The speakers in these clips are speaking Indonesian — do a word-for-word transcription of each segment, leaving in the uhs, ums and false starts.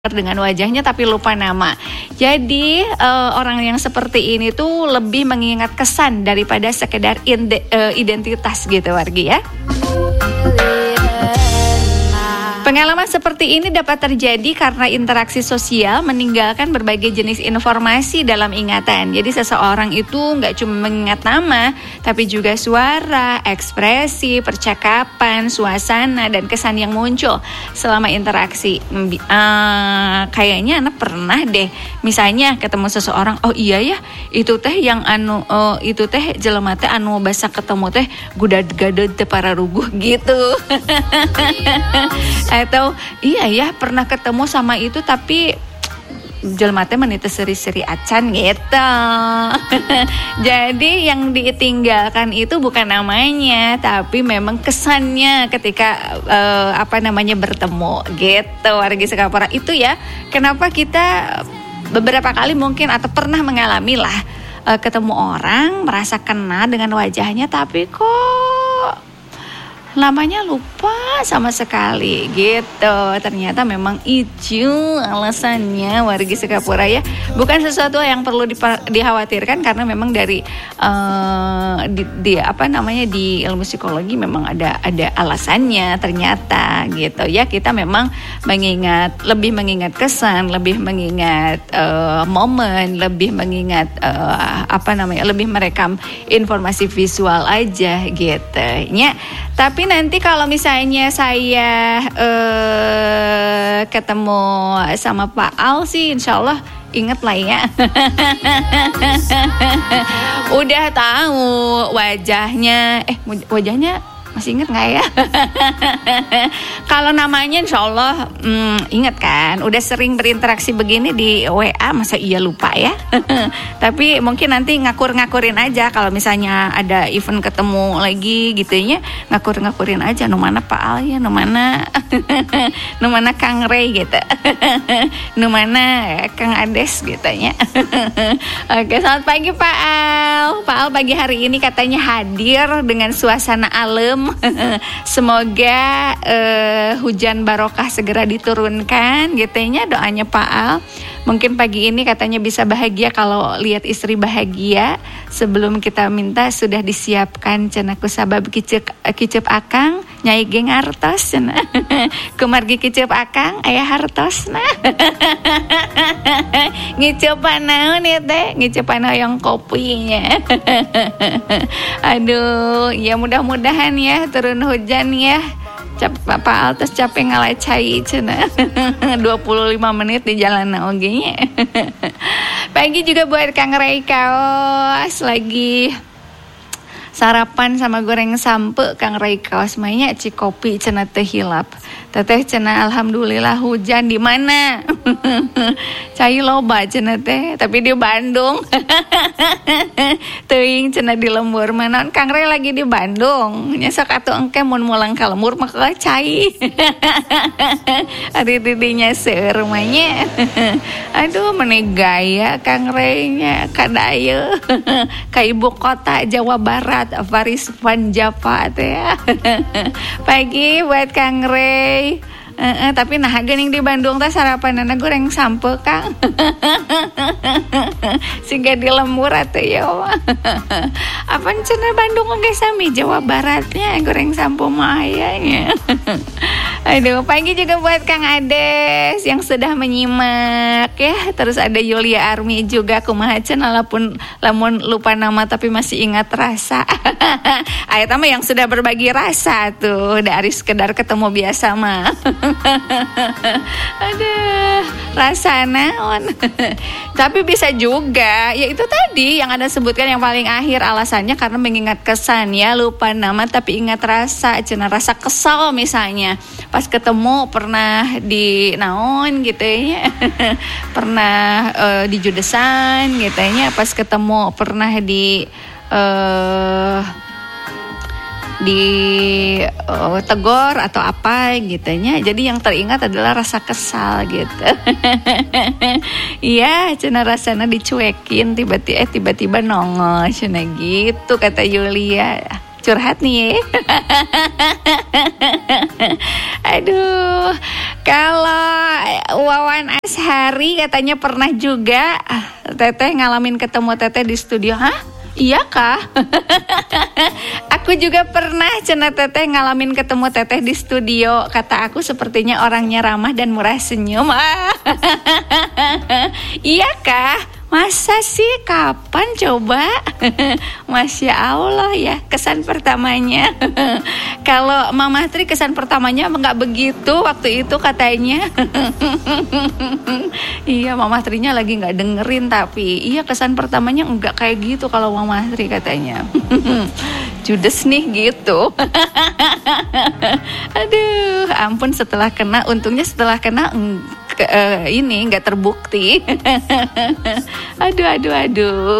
dengan wajahnya tapi lupa nama. Jadi uh, orang yang seperti ini tuh lebih mengingat kesan daripada sekedar inde, uh, identitas gitu wargi ya. Pengalaman seperti ini dapat terjadi karena interaksi sosial meninggalkan berbagai jenis informasi dalam ingatan. Jadi seseorang itu nggak cuma mengingat nama, tapi juga suara, ekspresi, percakapan, suasana, dan kesan yang muncul selama interaksi. Uh, kayaknya anak pernah deh, misalnya ketemu seseorang, oh iya ya, itu teh yang anu, oh, itu teh jelema teh anu basa ketemu teh gudad-gadad teh para ruguh gitu. Atau iya ya pernah ketemu sama itu tapi jelema teh menit seri-seri acan gitu. Jadi yang ditinggalkan itu bukan namanya tapi memang kesannya ketika uh, apa namanya bertemu gitu. Wargi Sekapora itu ya kenapa kita beberapa kali mungkin atau pernah mengalami lah uh, ketemu orang merasa kenal dengan wajahnya tapi kok namanya lupa sama sekali gitu. Ternyata memang itu alasannya wargi Sekapura ya. Bukan sesuatu yang perlu dipa- dikhawatirkan karena memang dari uh, di, di apa namanya di ilmu psikologi memang ada ada alasannya ternyata gitu ya. Kita memang mengingat lebih mengingat kesan, lebih mengingat uh, momen, lebih mengingat uh, apa namanya lebih merekam informasi visual aja gitu ya. Tapi nanti kalau misalnya saya uh, ketemu sama Pak Al sih insya Allah inget lah ya. Udah tahu wajahnya. Eh wajahnya masih inget gak ya? Kalau namanya insya Allah hmm, inget kan. Udah sering berinteraksi begini di W A. Masa iya lupa ya? Tapi mungkin nanti ngakur-ngakurin aja. Kalau misalnya ada event ketemu lagi gitu ya, ngakur-ngakurin aja. Nu mana Pak Al ya, nu mana nu mana Kang Ray gitu. Nu mana Kang Ades gitu ya. Oke, selamat pagi Pak Al. Pak Al pagi hari ini katanya hadir dengan suasana alam. Semoga uh, hujan barokah segera diturunkan gitu ya doanya Pak Al. Mungkin pagi ini katanya bisa bahagia kalau lihat istri bahagia. Sebelum kita minta sudah disiapkan cenah ku sabab kicep kicep akang nyai ge ngartos cenah. Kumargi kicep akang aya hartosna. Ngicepan naon ya teh? Ngicepan hoyong kopinya. Aduh, ya mudah-mudahan ya turun hujan ya. Pak Al terus capek ngalecai cenah. dua puluh lima menit di jalan oge nya. Pagi juga buat Kang Ray kaos lagi sarapan sama goreng sampe Kang Ray kaos mainnya cikopi cenah teh hilap. Teteh cenah alhamdulillah hujan di mana? Cai loba cenah teh tapi di Bandung. Teuing cenah di lembur mana Kang Ray lagi di Bandung. Nya sok atuh engke mun mulang ka lembur mah ka cai. Ari didinya seueur mah nya. Aduh meneh gaya Kang Ray nya kadaya ka ibu kota Jawa Barat Faris Panjapa teh ya. Pagi buat Kang Ray. Uh, uh, tapi nah geuning di Bandung teh sarapanana goreng sampe Kang. Siga di lembur atuh ya. Apa cenah Bandung oge sami Jawa Baratnya goreng sampe mah aya nya. Aduh, pagi juga buat Kang Ades yang sudah menyimak ya. Terus ada Yulia Army juga kumaha cenah lapun lamun lupa nama tapi masih ingat rasa. Aya mah yang sudah berbagi rasa tuh dari sekedar ketemu biasa mah. Aduh, rasa naon. Tapi bisa juga, ya itu tadi yang Anda sebutkan yang paling akhir alasannya karena mengingat kesan ya, lupa nama tapi ingat rasa, cenah rasa kesal misalnya. Pas ketemu pernah di naon gitu ya. Pernah uh, di judesan gitu ya, pas ketemu pernah di uh, di uh, tegor atau apa gitunya. Jadi yang teringat adalah rasa kesal gitu. Iya, cenah rasana dicuekin tiba-tiba eh tiba-tiba nongol cenah gitu kata Yulia. curhat nih ya. Aduh, kalau Wawan Ashari katanya pernah juga Teteh ngalamin ketemu Teteh di studio. Hah? Iya kah? Aku juga pernah cenah Teteh ngalamin ketemu Teteh di studio. Kata aku sepertinya orangnya ramah dan murah senyum. Iya kah? Masa sih, kapan coba? Masya Allah ya, kesan pertamanya. Kalau Mama Tri kesan pertamanya nggak begitu waktu itu katanya. Iya, Mama Trinya lagi nggak dengerin, tapi iya kesan pertamanya nggak kayak gitu kalau Mama Tri katanya. Judes nih gitu. Aduh, ampun, setelah kena, untungnya setelah kena ke, uh, ini nggak terbukti. Aduh, aduh, aduh.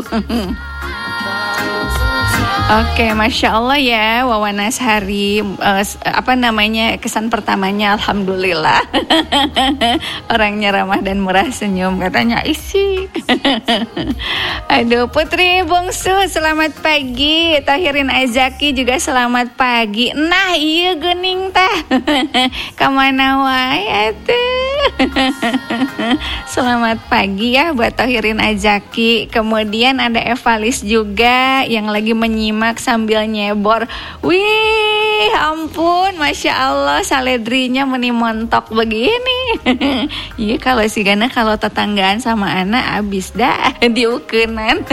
Oke, Masya Allah ya, Wawan Ashari, uh, apa namanya, kesan pertamanya alhamdulillah. Orangnya ramah dan murah senyum, katanya isi. Aduh, Putri Bungsu selamat pagi, Tahirin Azaki juga selamat pagi. Nah iya gening tah. Kamana wae atuh. Selamat pagi ya buat Tahirin Azaki. Kemudian ada Evalis juga yang lagi menyimak sambil nyebor. Wih, ampun, Masya Allah, saledrinya menimontok begini. Iya, kalau si Gana kalau tetanggaan sama anak abis dah diukenan.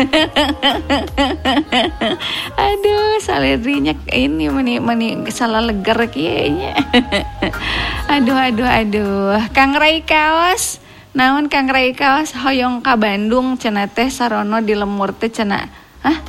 Aduh, saledrinya ini meni meni salah leger kayaknya. Aduh, aduh, aduh. Kang Rai Kaos, naon Kang Rai Kaos hoyong ka Bandung cenah teh sarono di lemur teh cenah. Hah?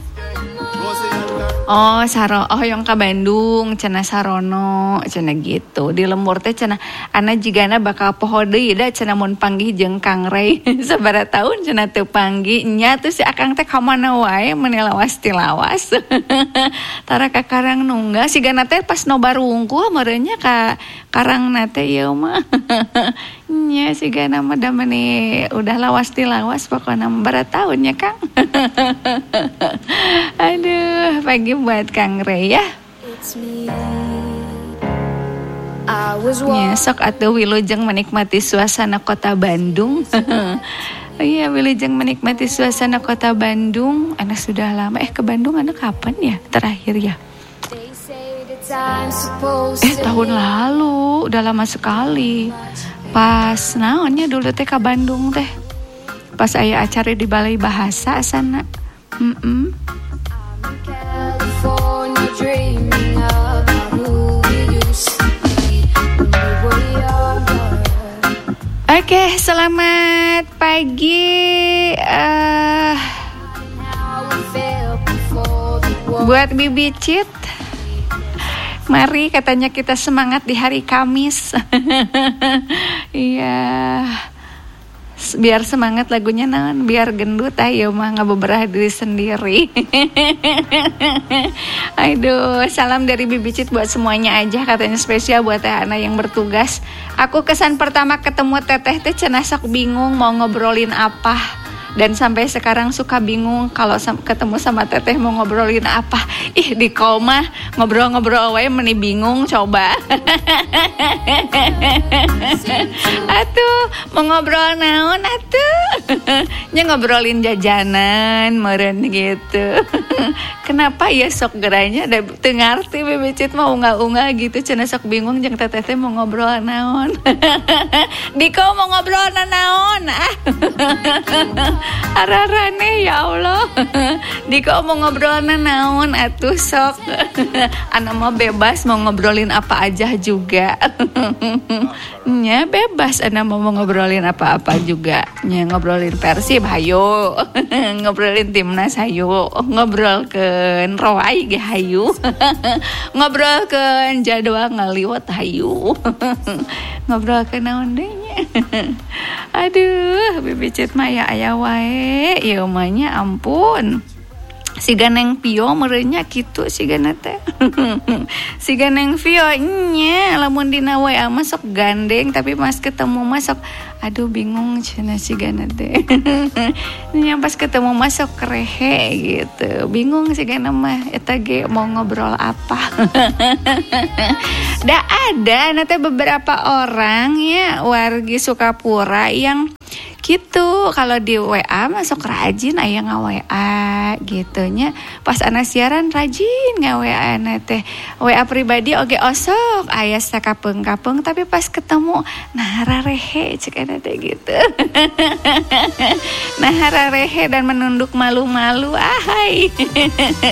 Oh, saro, oh yang ke Bandung, cenah sarono, cenah gitu. Di lemur teh cenah, ana jigana bakal poho deui da cenah mun panggih jeung Kang Ray. Sabaraha taun cenah teu panggih, nya tuh si akang teh ka mana wae meni lawas ti lawas. Tara ka Karang Nunggal, sigana teh pas nobar wungkul merenya ka Karangna teh ieu mah. Nya sigana mah da meni udah lawas ti lawas pokona bara taun nya Kang. Aduh, pagi buat Kang Ray ya. Nyesok atau wilujeng menikmati suasana kota Bandung. Iya, wilujeng menikmati suasana kota Bandung. Anak sudah lama eh ke Bandung anak kapan ya terakhir ya? Eh tahun lalu, udah lama sekali. Pas naonnya dulu teh ke Bandung teh. Pas aya acara di Balai Bahasa sana. Mm-mm. Oke, okay, selamat pagi uh, buat Bibi Cit. Mari katanya kita semangat di hari Kamis. Iya. Biar semangat lagunya naon, biar gendut ayo mah ngabeberah diri sendiri. Aduh, salam dari Bibi Cit buat semuanya aja, katanya spesial buat Teh Ana yang bertugas. Aku kesan pertama ketemu Teteh teh cenah sok bingung mau ngobrolin apa. Dan sampai sekarang suka bingung kalau sam- ketemu sama Teteh mau ngobrolin apa. Ih, di koma ngobrol-ngobrol wae meni bingung coba. Atuh, mau ngobrol naon atuh? Nya ngobrolin jajanan meureun gitu. Kenapa ya sok geranya da teu ngarti Bibi Cit mau unggah-unggah gitu cenah sok bingung jeung Teteh teh mau ngobrol naon. Diko mau ngobrol naon ah. Ararane ya Allah. Diko mau ngobrol naon atuh sok. Ana mah bebas mau ngobrolin apa aja juga. Nya bebas ana mau ngobrolin apa-apa juga. Nya ngobrolin Persib hayu. Ngobrolin timnas hayu. Ngobrolkeun roai ge hayu. Ngobrolkeun jadwal ngaliwat hayu. Ngobrolkeun naon deui nya. Aduh, Bibi Cit mah ya aya wae, ieu mah nya ampun. siga Neng Pio merenya kitu siga teh. Siga Neng Pio nya lamun dina W A masuk gandeng tapi pas ketemu masuk aduh bingung cenah siga teh. Nya pas ketemu masuk kerehe gitu. Bingung siga mah eta ge mau ngobrol apa. Da ada nanti beberapa orang ya wargi Sukapura yang gitu kalau di W A masuk rajin aya nga-W A gitunya pas ana siaran rajin nga-W A na teh W A pribadi oge osok aya sakapeung-kapeung tapi pas ketemu nah rarehe cek ana teh gitu. Nah rarehe dan menunduk malu-malu ahai.